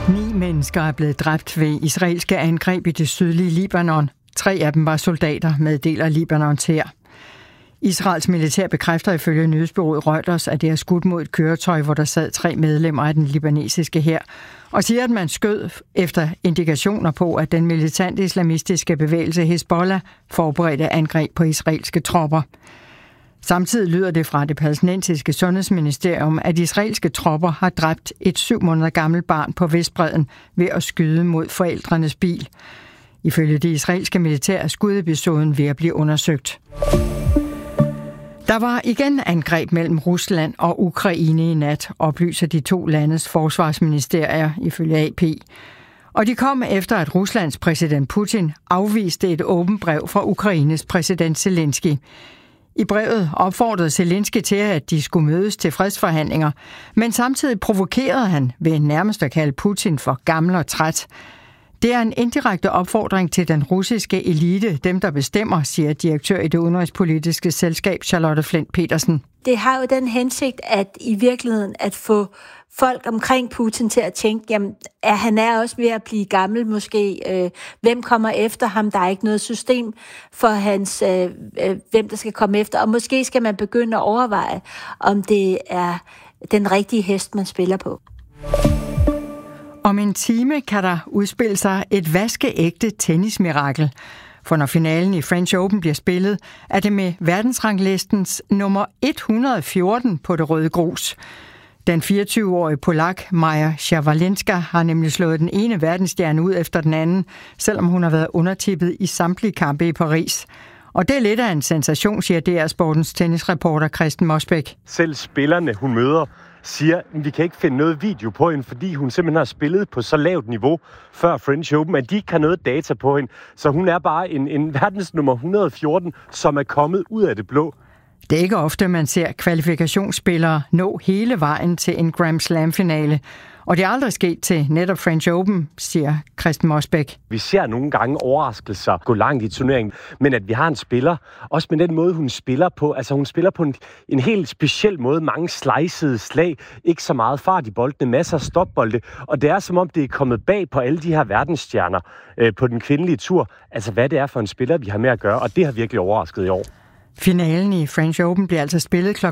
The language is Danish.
9 mennesker er blevet dræbt ved israelske angreb i det sydlige Libanon. 3 af dem var soldater, meddeler Libanons hær. Israels militær bekræfter ifølge nyhedsbureauet Reuters, at det er skudt mod et køretøj, hvor der sad 3 medlemmer af den libanesiske hær, og siger, at man skød efter indikationer på, at den militante islamistiske bevægelse Hezbollah forberedte angreb på israelske tropper. Samtidig lyder det fra det palæstinensiske sundhedsministerium, at israelske tropper har dræbt et 7 måneder gammelt barn på Vestbredden ved at skyde mod forældrenes bil. Ifølge det israelske militær er skudepisoden ved at blive undersøgt. Der var igen angreb mellem Rusland og Ukraine i nat, oplyser de 2 landes forsvarsministerier ifølge AP. Og de kom efter, at Ruslands præsident Putin afviste et åbent brev fra Ukraines præsident Zelensky. I brevet opfordrede Zelensky til, at de skulle mødes til fredsforhandlinger, men samtidig provokerede han ved nærmest at kalde Putin for gammel og træt. Det er en indirekte opfordring til den russiske elite, dem der bestemmer, siger direktør i det udenrigspolitiske selskab Charlotte Flint Petersen. Det har jo den hensigt, at i virkeligheden at få folk omkring Putin til at tænke, jamen, at han er også ved at blive gammel måske. Hvem kommer efter ham? Der er ikke noget system for hans, hvem der skal komme efter. Og måske skal man begynde at overveje, om det er den rigtige hest, man spiller på. Om en time kan der udspille sig et vaskeægte tennismirakel. For når finalen i French Open bliver spillet, er det med verdensranglistens nummer 114 på det røde grus. Den 24-årige polak Maja Shavalinska har nemlig slået den ene verdensstjerne ud efter den anden, selvom hun har været undertippet i samtlige kampe i Paris. Og det er lidt af en sensation, siger DR Sportens tennisreporter Kristen Mosbæk. Selv spillerne, hun møder, siger, at vi kan ikke finde noget video på hende, fordi hun simpelthen har spillet på så lavt niveau før French Open, at de ikke har noget data på hende. Så hun er bare en verdensnummer 114, som er kommet ud af det blå. Det er ikke ofte, man ser kvalifikationsspillere nå hele vejen til en Grand Slam-finale. Og det er aldrig sket til netop French Open, siger Kristen Mosbæk. Vi ser nogle gange overraskelser gå langt i turneringen, men at vi har en spiller, også med den måde, hun spiller på, altså hun spiller på en helt speciel måde, mange slicede slag, ikke så meget fart i boldene, masser af stopbolde, og det er som om, det er kommet bag på alle de her verdensstjerner på den kvindelige tur, altså hvad det er for en spiller, vi har med at gøre, og det har virkelig overrasket i år. Finalen i French Open bliver altså spillet kl.